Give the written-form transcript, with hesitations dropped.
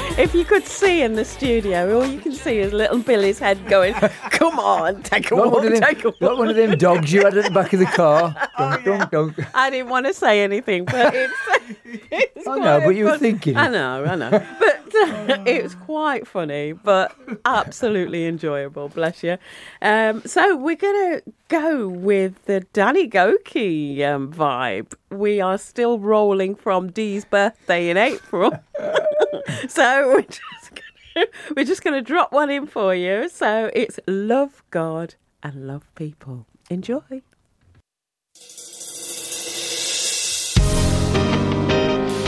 If you could see in the studio, all you can see is little Billy's head going, come on, take a walk, take a walk. Not one of them dogs you had at the back of the car. Dunk, dunk, dunk. I didn't want to say anything, but it's I know, but you were fun. thinking. I know. But it's quite funny, but absolutely enjoyable, bless you. So we're going to go with the Danny Goki vibe. We are still rolling from Dee's birthday in April. So we're just going to drop one in for you. So it's Love God and Love People. Enjoy.